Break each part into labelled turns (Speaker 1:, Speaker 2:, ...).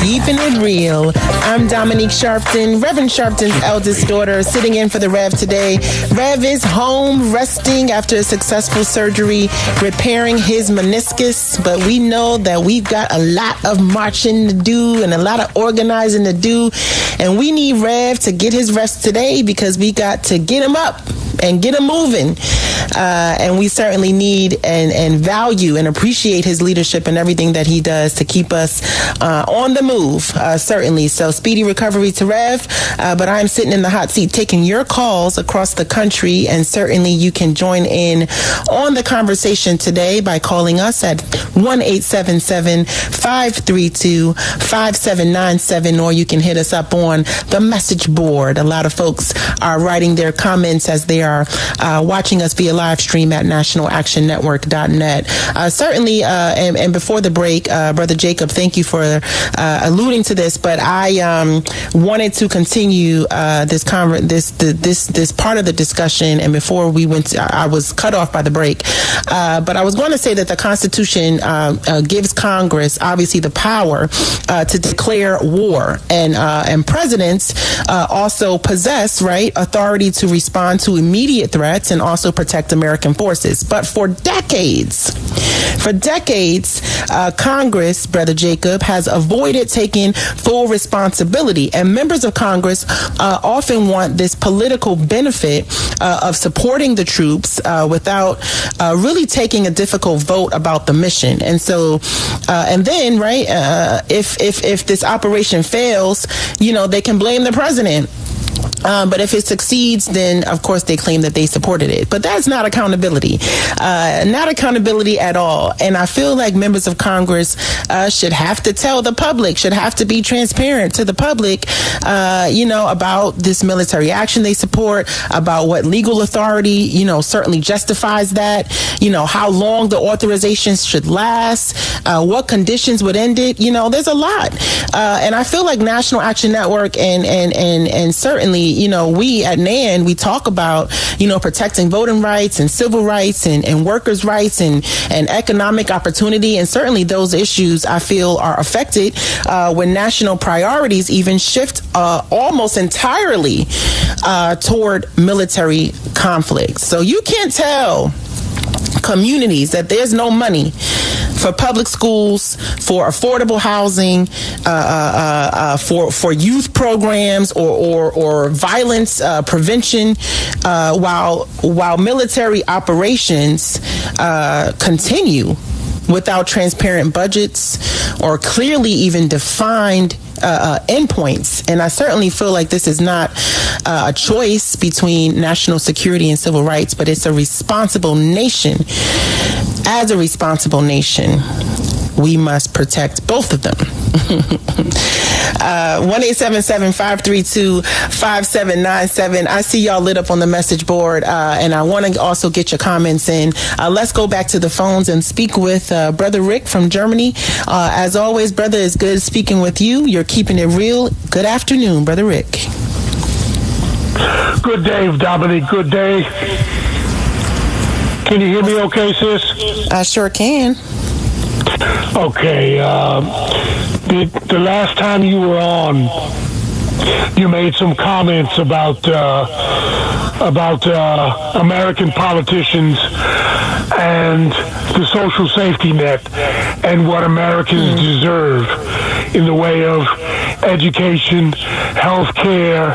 Speaker 1: Keeping it real. I'm Dominique Sharpton, Reverend Sharpton's eldest daughter, sitting in for the Rev today. Rev is home resting after a successful surgery, repairing his meniscus. But we know that we've got a lot of marching to do and a lot of organizing to do. And we need Rev to get his rest today because we got to get him up and get him moving. And we certainly need and value and appreciate his leadership and everything that he does to keep us on the move, certainly. So speedy recovery to Rev. But I'm sitting in the hot seat taking your calls across the country, and certainly you can join in on the conversation today by calling us at 1-877-532-5797, or you can hit us up on the message board. A lot of folks are writing their comments as they are watching us via live stream at nationalactionnetwork.net. Certainly, and before the break, Brother Jacob, thank you for alluding to this, but I wanted to continue this part of the discussion. And before we went, I was cut off by the break, but I was going to say that the Constitution gives Congress obviously the power to declare war, and presidents also possess authority to respond to immediate threats and also protect American forces. But for decades, Congress, Brother Jacob, has avoided taking full responsibility, and members of Congress often want this political benefit of supporting the troops without really taking a difficult vote about the mission. And so, and then, if this operation fails, they can blame the president. But if it succeeds, then of course they claim that they supported it. But that's not accountability. Not accountability at all. And I feel like members of Congress should have to tell the public, should have to be transparent to the public, about this military action they support, about what legal authority, certainly justifies that, how long the authorizations should last, what conditions would end it. There's a lot. And I feel like National Action Network and certainly, we at NAN, we talk about, protecting voting rights and civil rights and workers' rights and economic opportunity. And certainly those issues I feel are affected when national priorities even shift almost entirely toward military conflicts. So you can't tell communities that there's no money for public schools, for affordable housing, for youth programs or violence prevention, while military operations continue without transparent budgets or clearly even defined endpoints. And I certainly feel like this is not a choice between national security and civil rights, but it's a responsible nation. As a responsible nation, we must protect both of them. 1-877-532-5797. I see y'all lit up on the message board, and I want to also get your comments in. Let's go back to the phones and speak with Brother Rick from Germany. As always, brother, it's good speaking with you. You're keeping it real. Good afternoon, Brother Rick.
Speaker 2: Good day, Dominique. Good day. Can you hear me okay, sis?
Speaker 1: I sure can.
Speaker 2: Okay. The last time you were on, you made some comments about American politicians and the social safety net and what Americans deserve in the way of education, health care,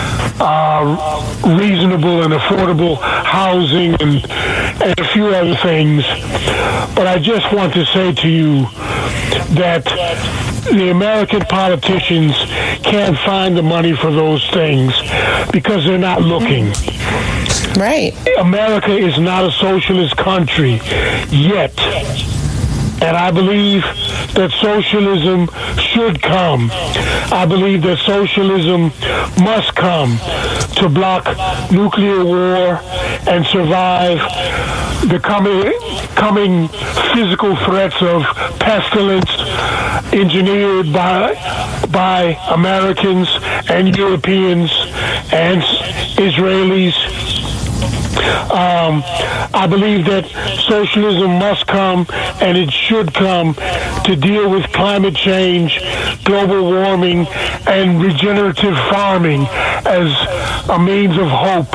Speaker 2: reasonable and affordable housing, and a few other things. But I just want to say to you that the American politicians can't find the money for those things because they're not looking.
Speaker 1: Right.
Speaker 2: America is not a socialist country yet. And I believe that socialism should come. I believe that socialism must come to block nuclear war and survive the coming physical threats of pestilence engineered by Americans and Europeans and Israelis I believe that socialism must come, and it should come, to deal with climate change, global warming, and regenerative farming as a means of hope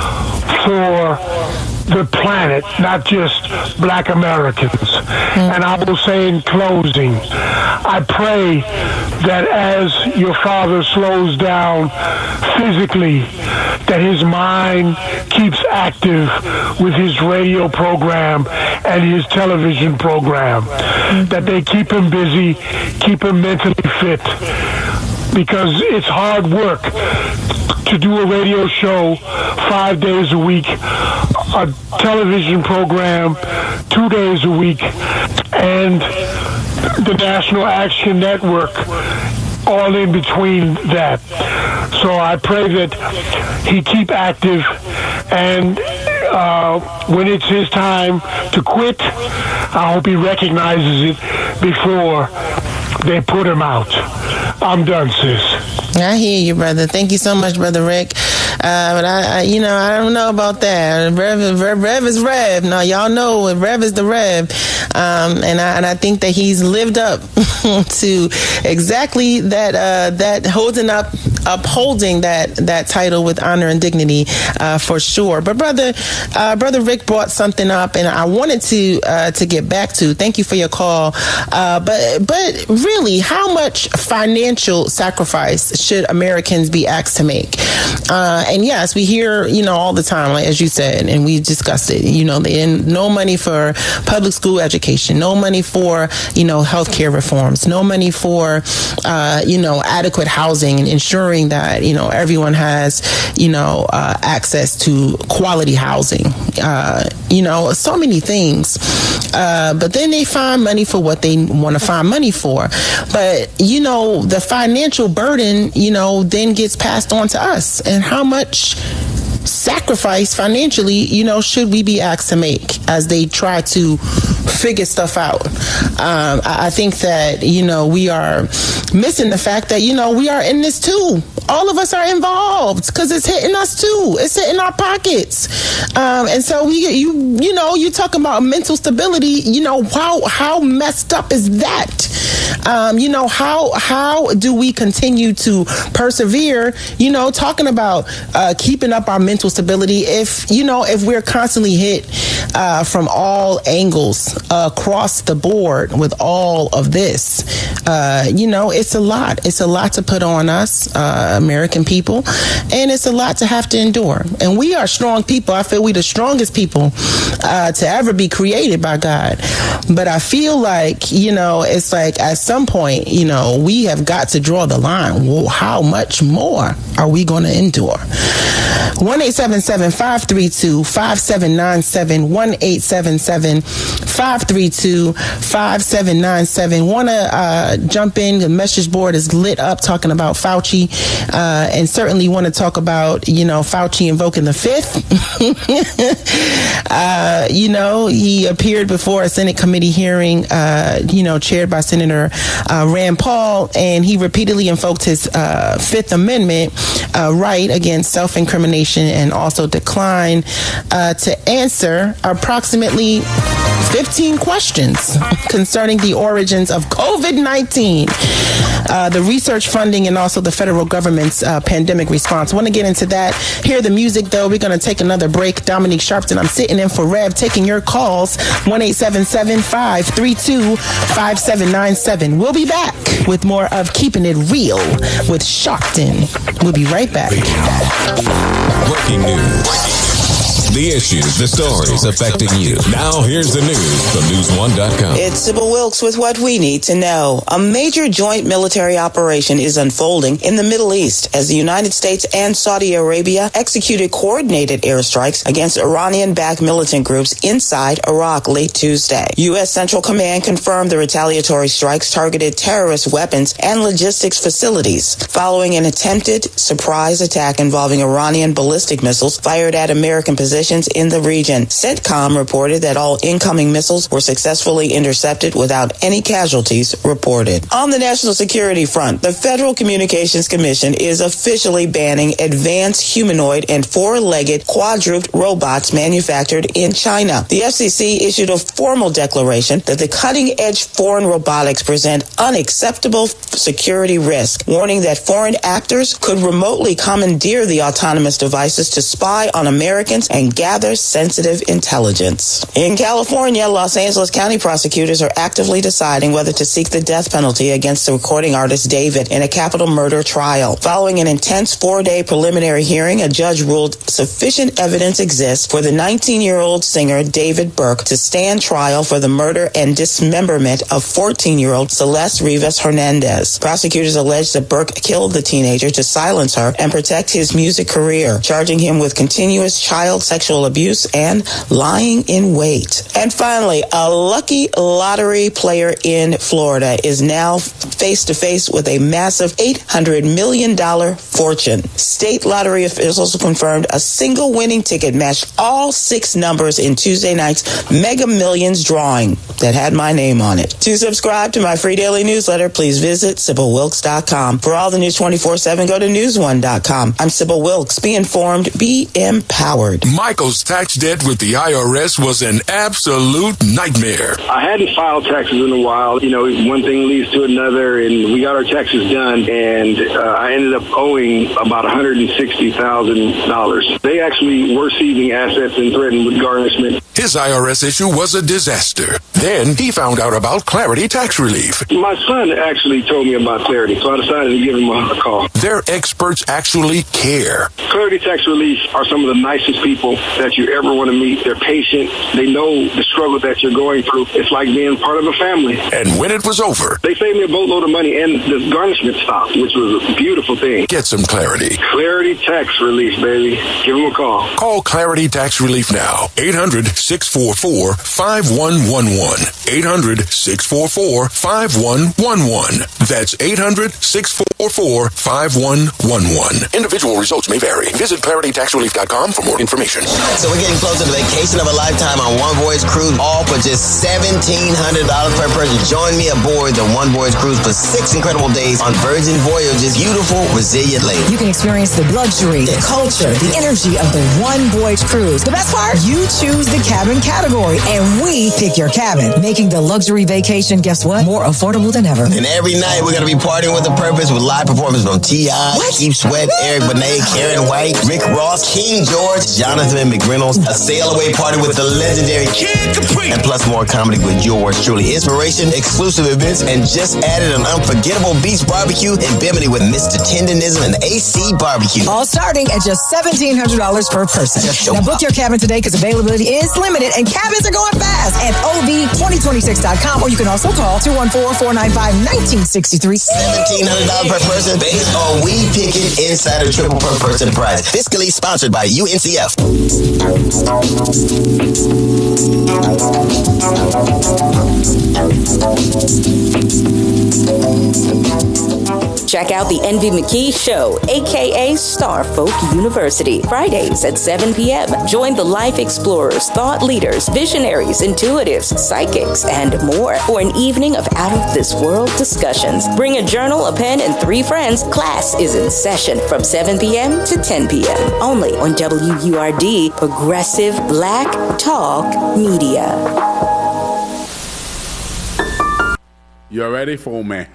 Speaker 2: for the planet, not just black Americans. And I will say in closing, I pray that as your father slows down physically, that his mind keeps active with his radio program and his television program, that they keep him busy, keep him mentally fit, because it's hard work to do a radio show 5 days a week, a television program 2 days a week, and the National Action Network all in between that. So I pray that he keep active, and when it's his time to quit, I hope he recognizes it before they put him out. I'm done, sis.
Speaker 1: I hear you, brother. Thank you so much, Brother Rick. But I don't know about that. Rev is Rev. No, y'all know Rev is the Rev. And I think that he's lived up to exactly that upholding that title with honor and dignity, for sure. But brother Rick brought something up, and I wanted to get back to. Thank you for your call. But really, how much financial sacrifice should Americans be asked to make? And yes, we hear, all the time, like as you said, and we discussed it, no money for public school education, no money for, healthcare reforms, no money for, adequate housing and ensuring that, everyone has, access to quality housing, so many things. But then they find money for what they want to find money for. But, the financial burden, then gets passed on to us. And how much sacrifice financially, should we be asked to make as they try to figure stuff out? I think that, we are missing the fact that, we are in this too. All of us are involved because it's hitting us too. It's hitting our pockets. And so you talking about mental stability, how messed up is that? How do we continue to persevere, talking about keeping up our mental stability if we're constantly hit from all angles across the board with all of this? It's a lot. It's a lot to put on us, American people, and it's a lot to have to endure. And we are strong people. I feel we're the strongest people to ever be created by God. But I feel like, it's like at some point, we have got to draw the line. Well, how much more are we going to endure? 1-877-532-5797, 1-877-532-5797. Want to jump in. The message board is lit up talking about Fauci, and certainly want to talk about, Fauci invoking the fifth. He appeared before a Senate committee hearing, chaired by Senator Rand Paul, and he repeatedly invoked his Fifth Amendment right against self-incrimination, and also declined to answer approximately 15 questions concerning the origins of COVID-19, the research funding, and also the federal government's pandemic response. I want to get into that. Hear the music, though. We're going to take another break. Dominique Sharpton, I'm sitting in for Rev, taking your calls. 1-877-532-5797. We'll be back with more of Keeping It Real with Sharpton. We'll be right back.
Speaker 3: Breaking news. The issues, the stories affecting you. Now here's the news from News1.com.
Speaker 4: It's Sybil Wilkes with what we need to know. A major joint military operation is unfolding in the Middle East as the United States and Saudi Arabia executed coordinated airstrikes against Iranian-backed militant groups inside Iraq late Tuesday. U.S. Central Command confirmed the retaliatory strikes targeted terrorist weapons and logistics facilities following an attempted surprise attack involving Iranian ballistic missiles fired at American positions conditions in the region. CENTCOM reported that all incoming missiles were successfully intercepted without any casualties reported. On the national security front, the Federal Communications Commission is officially banning advanced humanoid and four-legged quadruped robots manufactured in China. The FCC issued a formal declaration that the cutting-edge foreign robotics present unacceptable security risk, warning that foreign actors could remotely commandeer the autonomous devices to spy on Americans and gather sensitive intelligence. In California, Los Angeles County prosecutors are actively deciding whether to seek the death penalty against the recording artist David in a capital murder trial. Following an intense 4-day preliminary hearing, a judge ruled sufficient evidence exists for the 19-year-old singer David Burke to stand trial for the murder and dismemberment of 14-year-old Celeste Rivas Hernandez. Prosecutors allege that Burke killed the teenager to silence her and protect his music career, charging him with continuous child sexual abuse and lying in wait. And finally, a lucky lottery player in Florida is now face-to-face with a massive $800 million fortune. State lottery officials confirmed a single winning ticket matched all 6 numbers in Tuesday night's Mega Millions drawing that had my name on it. To subscribe to my free daily newsletter, please visit SybilWilkes.com. For all the news 24/7, go to newsone.com. I'm Sybil Wilkes. Be informed, be empowered.
Speaker 5: Michael's tax debt with the IRS was an absolute nightmare.
Speaker 6: I hadn't filed taxes in a while. You know, one thing leads to another, and we got our taxes done, and I ended up owing about $160,000. They actually were seizing assets and threatened with garnishment.
Speaker 5: His IRS issue was a disaster. Then he found out about Clarity Tax Relief.
Speaker 6: My son actually told me about Clarity, so I decided to give him a call.
Speaker 5: Their experts actually care.
Speaker 6: Clarity Tax Relief are some of the nicest people that you ever want to meet. They're patient. They know the struggle that you're going through. It's like being part of a family.
Speaker 5: And when it was over,
Speaker 6: they saved me a boatload of money, and the garnishment stopped, which was a beautiful thing.
Speaker 5: Get some clarity.
Speaker 6: Clarity Tax Relief, baby. Give them a call.
Speaker 5: Call Clarity Tax Relief now. 800-644-5111. 800-644-5111. That's 800-644-5111. Individual results may vary. Visit claritytaxrelief.com for more information.
Speaker 7: So we're getting close to the vacation of a lifetime on One Voyage Cruise, all for just $1,700 per person. Join me aboard the One Voyage Cruise for 6 incredible days on Virgin Voyage's beautiful, resilient lake.
Speaker 8: You can experience the luxury, the culture, the energy of the One Voyage Cruise. The best part? You choose the cabin category, and we pick your cabin, making the luxury vacation, guess what, more affordable than ever.
Speaker 7: And every night we're going to be partying with a purpose with live performances from T.I., Keith Sweat, Eric Benet, Karen White, Rick Ross, King George, Jonathan McReynolds, a sail-away party with the legendary Kid Capri, and plus more comedy with yours truly. Inspiration, exclusive events, and just added an unforgettable beach barbecue in Bimini with Mr. Tenderism and AC Barbecue.
Speaker 8: All starting at just $1,700 per person. Now book your cabin today because availability is limited and cabins are going fast at OV2026.com, or you can also call 214-495-1963.
Speaker 7: $1,700 per person based on We Pick It Insider Triple per person price. Fiscally sponsored by UNCF.
Speaker 9: Check out the Envy McKee Show, a.k.a. Star Folk University, Fridays at 7 p.m. Join the life explorers, thought leaders, visionaries, intuitives, psychics, and more for an evening of out-of-this-world discussions. Bring a journal, a pen, and 3 friends. Class is in session from 7 p.m. to 10 p.m. Only on WURD, Progressive Black Talk Media.
Speaker 10: You ready for me?